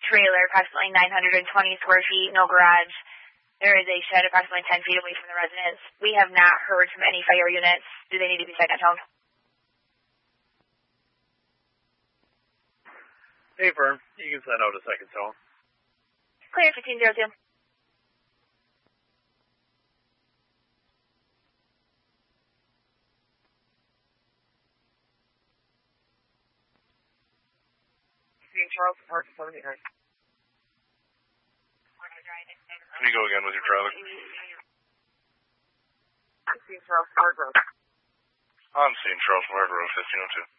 trailer, approximately 920 square feet, no garage. There is a shed approximately 10 feet away from the residence. We have not heard from any fire units. Do they need to be second tone? Hey, firm. You can send out a second tone. Clear, 1502. Charles Park, 79. Can you go again with your trailer? 16 Charles Park Road. I'm seeing Charles Park Road, 1502.